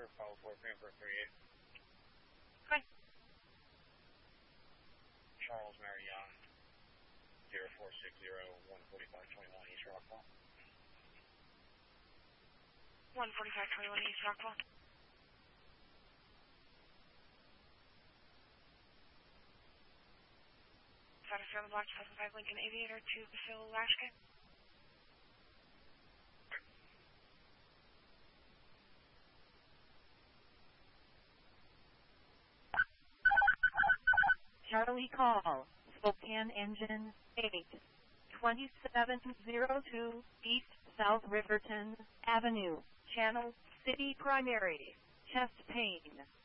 follow 4, Pamper 38. Hi. Charles Marion, 0460 14521 East Rockwell. 14521 East Rockwell. Satisfied Block 2005 Lincoln Aviator to Phil Lashka. Charlie call, Spokane Engine 8, 2702 East South Riverton Avenue, Channel City Primary, chest pain.